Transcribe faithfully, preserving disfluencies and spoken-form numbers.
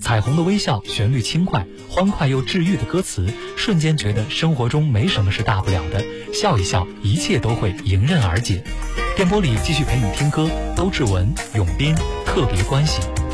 彩虹的微笑，旋律轻快，欢快又治愈的歌词，瞬间觉得生活中没什么是大不了的，笑一笑，一切都会迎刃而解。电波里继续陪你听歌，周志文、永斌，特别关系。